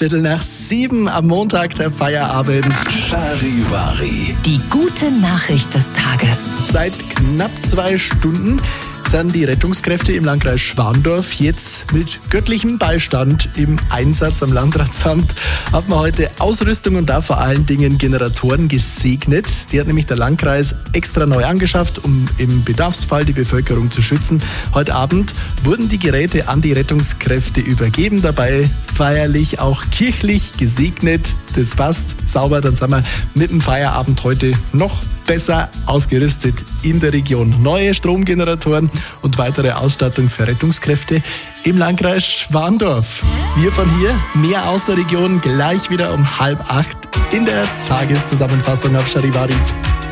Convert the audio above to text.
6:15 am Montag, der Feierabend. Charivari. Die gute Nachricht des Tages. Seit knapp 2 Stunden sind die Rettungskräfte im Landkreis Schwandorf jetzt mit göttlichem Beistand im Einsatz. Am Landratsamt hat man heute Ausrüstung und da vor allen Dingen Generatoren gesegnet. Die hat nämlich der Landkreis extra neu angeschafft, um im Bedarfsfall die Bevölkerung zu schützen. Heute Abend wurden die Geräte an die Rettungskräfte übergeben, dabei feierlich auch kirchlich gesegnet. Das passt sauber, dann sind wir mit dem Feierabend heute noch besser ausgerüstet in der Region. Neue Stromgeneratoren und weitere Ausstattung für Rettungskräfte im Landkreis Schwandorf. Wir von hier, mehr aus der Region, gleich wieder um 7:30 in der Tageszusammenfassung auf Charivari.